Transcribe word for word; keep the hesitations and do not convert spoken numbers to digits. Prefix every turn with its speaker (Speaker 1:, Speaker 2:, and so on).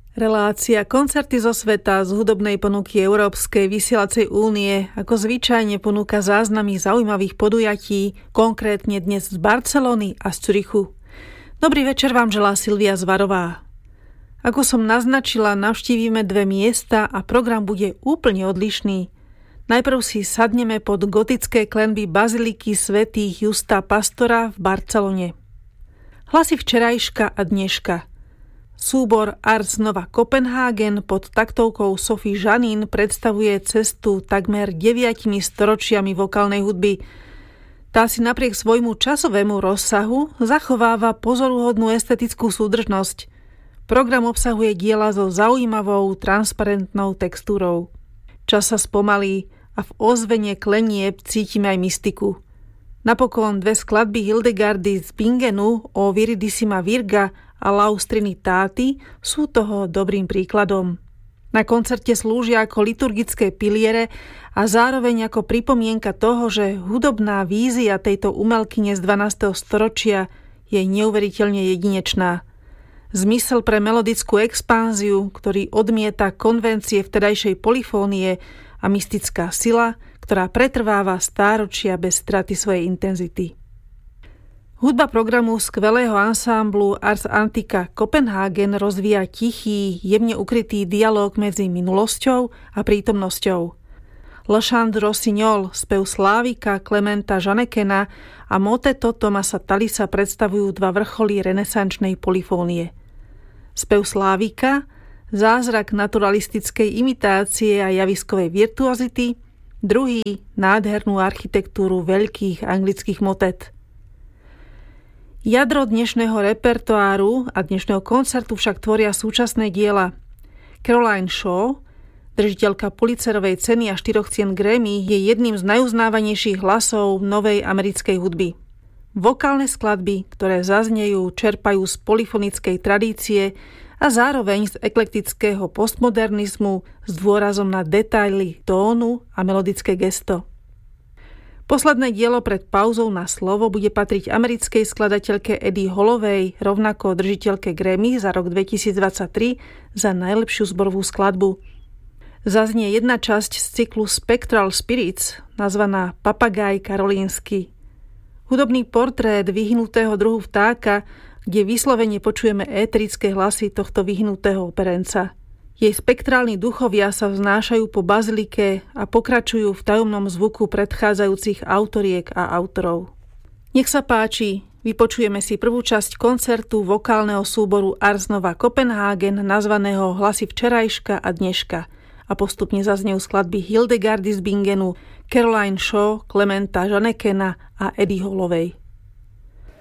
Speaker 1: Relácia Koncerty zo sveta z hudobnej ponuky Európskej vysielacej únie ako zvyčajne ponúka záznamy zaujímavých podujatí, konkrétne dnes z Barcelony a z Zürichu. Dobrý večer vám želá Silvia Zvarová. Ako som naznačila, navštívime dve miesta a program bude úplne odlišný. Najprv si sadneme pod gotické klenby baziliky svätých Justa Pastora v Barcelone. Hlasy včerajška a dneška. Súbor Ars Nova Copenhagen pod taktovkou Sophie Janin predstavuje cestu takmer deviatimi storočiami vokálnej hudby. Tá si napriek svojmu časovému rozsahu zachováva pozoruhodnú estetickú súdržnosť. Program obsahuje diela so zaujímavou, transparentnou textúrou. Čas sa spomalí a v ozvene klenieb cítime aj mystiku. Napokon dve skladby Hildegardy z Bingenu o Viridissima Virga a Laus Trinitatis sú toho dobrým príkladom. Na koncerte slúžia ako liturgické piliere a zároveň ako pripomienka toho, že hudobná vízia tejto umelkyne z dvanásteho storočia je neuveriteľne jedinečná. Zmysel pre melodickú expanziu, ktorý odmieta konvencie vtedajšej polifónie a mystická sila, ktorá pretrváva stáročia bez straty svojej intenzity. Hudba programu skvelého ansámblu Ars Antica Copenhagen rozvíja tichý, jemne ukrytý dialóg medzi minulosťou a prítomnosťou. Le Chant du Rossignol, spev Slávika Klementa Žanekena a moteto Thomasa Tallisa predstavujú dva vrcholy renesančnej polifónie. Spev Slávika, zázrak naturalistickej imitácie a javiskovej virtuozity, druhý nádhernú architektúru veľkých anglických motet. Jadro dnešného repertoáru a dnešného koncertu však tvoria súčasné diela. Caroline Shaw, držiteľka Pulitzerovej ceny a štyroch cien Grammy, je jedným z najuznávanejších hlasov novej americkej hudby. Vokálne skladby, ktoré zaznejú, čerpajú z polyfonickej tradície a zároveň z eklektického postmodernizmu s dôrazom na detaily tónu a melodické gesto. Posledné dielo pred pauzou na slovo bude patriť americkej skladateľke Eddie Holloway, rovnako držiteľke Grammy za rok dvetisícdvadsaťtri za najlepšiu zborovú skladbu. Zaznie jedna časť z cyklu Spectral Spirits, nazvaná Papagaj karolínsky. Hudobný portrét vyhnutého druhu vtáka, kde vyslovene počujeme éterické hlasy tohto vyhnutého operenca. Jej spektrálni duchovia sa vznášajú po bazilike a pokračujú v tajomnom zvuku predchádzajúcich autoriek a autorov. Nech sa páči, vypočujeme si prvú časť koncertu vokálneho súboru Ars Nova Copenhagen nazvaného Hlasy včerajška a dneška a postupne zaznejú skladby Hildegardy z Bingenu, Caroline Shaw, Klementa Žanekena a Eddie Holloway.